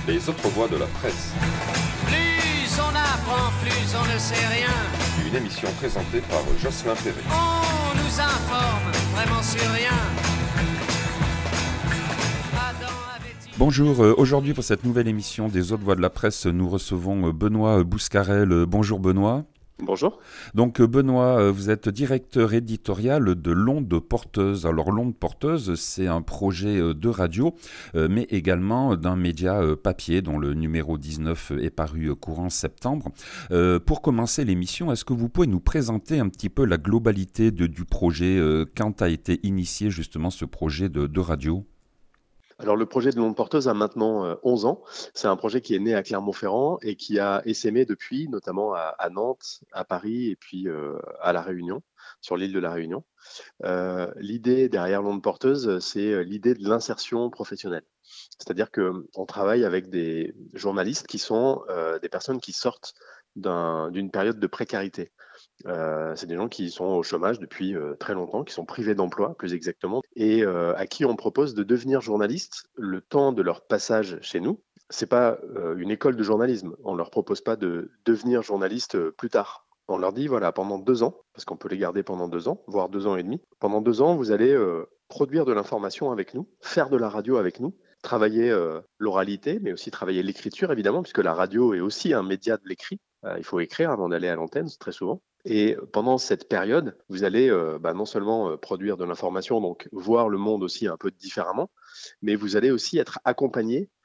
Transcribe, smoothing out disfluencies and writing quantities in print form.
Les autres voix de la presse. Plus on apprend, plus on ne sait rien. Une émission présentée par Jocelyn Perret. On nous informe vraiment sur rien. Bonjour, aujourd'hui pour cette nouvelle émission des autres voix de la presse, nous recevons Benoît Bouscarel. Bonjour Benoît. Bonjour. Donc Benoît, vous êtes directeur éditorial de l'Onde Porteuse. Alors l'Onde Porteuse, c'est un projet de radio, mais également d'un média papier dont le numéro 19 est paru courant septembre. Pour commencer l'émission, est-ce que vous pouvez nous présenter un petit peu la globalité du projet, quand a été initié justement ce projet de radio ? Alors le projet de l'Onde Porteuse a maintenant 11 ans. C'est un projet qui est né à Clermont-Ferrand et qui a essaimé depuis, notamment à Nantes, à Paris et puis à La Réunion, sur l'île de La Réunion. L'idée derrière l'Onde Porteuse, c'est l'idée de l'insertion professionnelle. C'est-à-dire qu'on travaille avec des journalistes qui sont des personnes qui sortent d'une période de précarité. C'est des gens qui sont au chômage depuis très longtemps, qui sont privés d'emploi plus exactement, et à qui on propose de devenir journaliste le temps de leur passage chez nous. C'est pas une école de journalisme, on leur propose pas de devenir journaliste plus tard. On leur dit voilà, pendant 2 ans, parce qu'on peut les garder pendant 2 ans, voire 2 ans et demi, pendant 2 ans vous allez produire de l'information avec nous, faire de la radio avec nous, travailler l'oralité, mais aussi travailler l'écriture évidemment, puisque la radio est aussi un média de l'écrit. Il faut écrire avant d'aller à l'antenne, très souvent. Et pendant cette période, vous allez non seulement produire de l'information, donc voir le monde aussi un peu différemment, mais vous allez aussi être accompagné